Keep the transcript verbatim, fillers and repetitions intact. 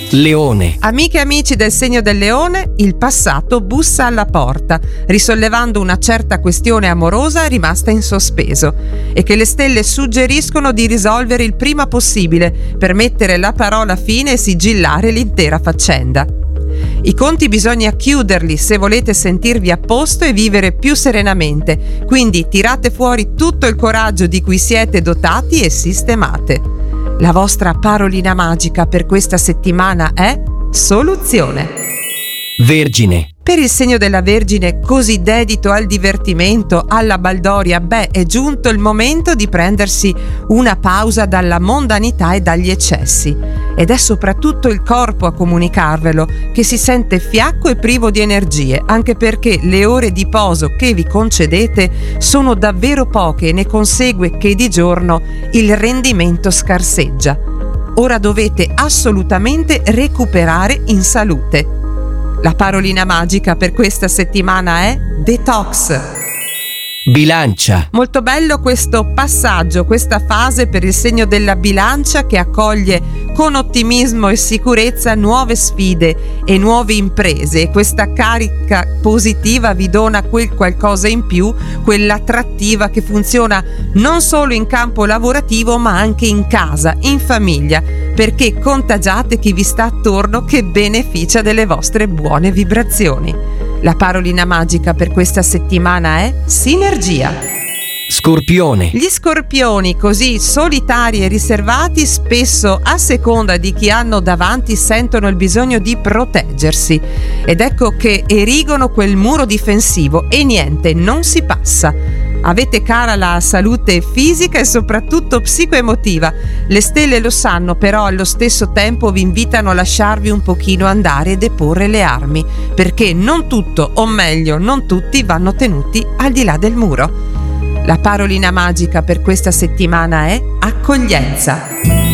Leone. Amiche e amici del segno del Leone, il passato bussa alla porta, risollevando una certa questione amorosa rimasta in sospeso e che le stelle suggeriscono di risolvere il prima possibile per mettere la parola fine e sigillare l'intera faccenda. I conti bisogna chiuderli se volete sentirvi a posto e vivere più serenamente, quindi tirate fuori tutto il coraggio di cui siete dotati e sistemate. La vostra parolina magica per questa settimana è soluzione. Vergine. Per il segno della Vergine, così dedito al divertimento, alla baldoria, beh, è giunto il momento di prendersi una pausa dalla mondanità e dagli eccessi. Ed è soprattutto il corpo a comunicarvelo, che si sente fiacco e privo di energie, anche perché le ore di poso che vi concedete sono davvero poche e ne consegue che di giorno il rendimento scarseggia. Ora dovete assolutamente recuperare in salute. La parolina magica per questa settimana è detox. Bilancia. Molto bello questo passaggio, questa fase per il segno della Bilancia che accoglie con ottimismo e sicurezza nuove sfide e nuove imprese, e questa carica positiva vi dona quel qualcosa in più, quell'attrattiva che funziona non solo in campo lavorativo ma anche in casa, in famiglia, perché contagiate chi vi sta attorno che beneficia delle vostre buone vibrazioni. La parolina magica per questa settimana è sinergia. Scorpione. Gli scorpioni, così solitari e riservati, spesso a seconda di chi hanno davanti sentono il bisogno di proteggersi, ed ecco che erigono quel muro difensivo e niente, non si passa. Avete cara la salute fisica e soprattutto psicoemotiva. Le stelle lo sanno, però allo stesso tempo vi invitano a lasciarvi un pochino andare e deporre le armi, perché non tutto, o meglio non tutti, vanno tenuti al di là del muro. La parolina magica per questa settimana è accoglienza.